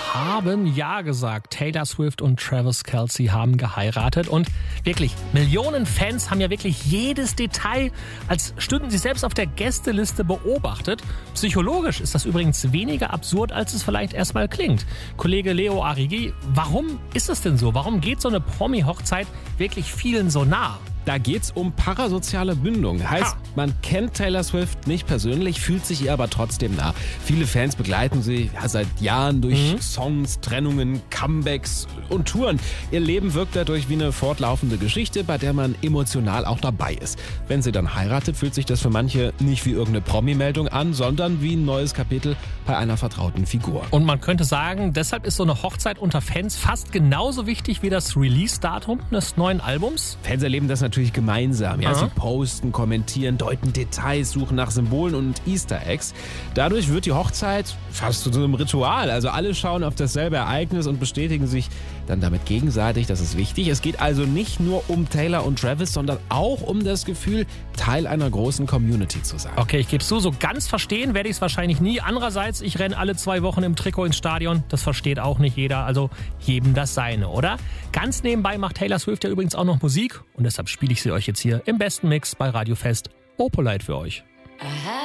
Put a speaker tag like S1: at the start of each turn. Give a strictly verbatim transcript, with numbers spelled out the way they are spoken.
S1: haben ja gesagt. Taylor Swift und Travis Kelce haben geheiratet. Und wirklich, Millionen Fans haben ja wirklich jedes Detail, als stünden sie selbst auf der Gästeliste, beobachtet. Psychologisch ist das übrigens weniger absurd, als es vielleicht erstmal klingt. Kollege Leo Arrighi, warum ist es denn so? Warum geht so eine Promi-Hochzeit wirklich vielen so nah?
S2: Da geht's um parasoziale Bindung. Heißt, ha. man kennt Taylor Swift nicht persönlich, fühlt sich ihr aber trotzdem nah. Viele Fans begleiten sie ja, seit Jahren durch mhm. Songs, Trennungen, Comebacks und Touren. Ihr Leben wirkt dadurch wie eine fortlaufende Geschichte, bei der man emotional auch dabei ist. Wenn sie dann heiratet, fühlt sich das für manche nicht wie irgendeine Promi-Meldung an, sondern wie ein neues Kapitel bei einer vertrauten Figur.
S1: Und man könnte sagen, deshalb ist so eine Hochzeit unter Fans fast genauso wichtig wie das Release-Datum des neuen Albums.
S2: Fans erleben das natürlich gemeinsam. Ja, sie posten, kommentieren, deuten Details, suchen nach Symbolen und Easter Eggs. Dadurch wird die Hochzeit fast zu so einem Ritual. Also alle schauen auf dasselbe Ereignis und bestätigen sich dann damit gegenseitig. Das ist wichtig. Es geht also nicht nur um Taylor und Travis, sondern auch um das Gefühl, Teil einer großen Community zu sein.
S1: Okay, ich gebe es zu, so ganz verstehen werde ich es wahrscheinlich nie. Andererseits, ich renne alle zwei Wochen im Trikot ins Stadion. Das versteht auch nicht jeder. Also jedem das Seine, oder? Ganz nebenbei macht Taylor Swift ja übrigens auch noch Musik. Und deshalb spiele ich sie euch jetzt hier im besten Mix bei Radio Fest Opelite für euch.
S3: Aha.